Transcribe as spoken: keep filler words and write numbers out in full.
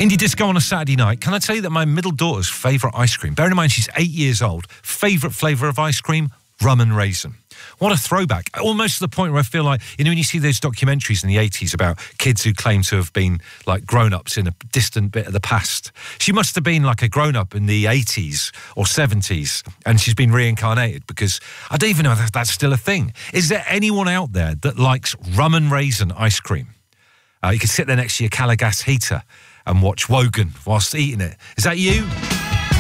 Indie disco on a Saturday night. Can I tell you that my middle daughter's favourite ice cream, bearing in mind she's eight years old, favourite flavour of ice cream, rum and raisin. What a throwback. Almost to the point where I feel like, you know, when you see those documentaries in the eighties about kids who claim to have been like grown-ups in a distant bit of the past. She must have been like a grown-up in the eighties or seventies, and she's been reincarnated, because I don't even know if that's still a thing. Is there anyone out there that likes rum and raisin ice cream? Uh, you can sit there next to your Calagas heater and watch Wogan whilst eating it. Is that you?